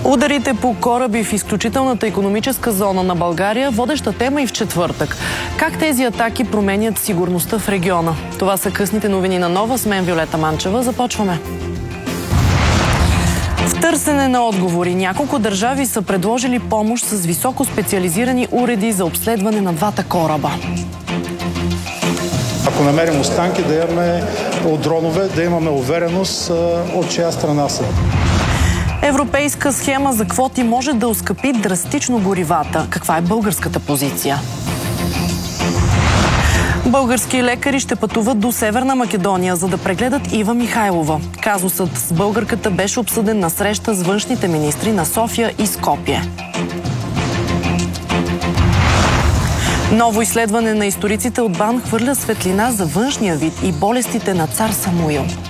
Ударите по кораби в изключителната икономическа зона на България, водеща тема и в четвъртък. Как тези атаки променят сигурността в региона? Това са късните новини на Нова. С мен Виолета Манчева. Започваме. В търсене на отговори няколко държави са предложили помощ с високо специализирани уреди за обследване на двата кораба. Ако намерим останки, да имаме от дронове, да имаме увереност от чия страна са. Европейска схема за квоти може да оскъпи драстично горивата. Каква е българската позиция? Български лекари ще пътуват до Северна Македония, за да прегледат Ива Михайлова. Казусът с българката беше обсъден на среща с външните министри на София и Скопие. Ново изследване на историците от БАН хвърля светлина за външния вид и болестите на цар Самуил.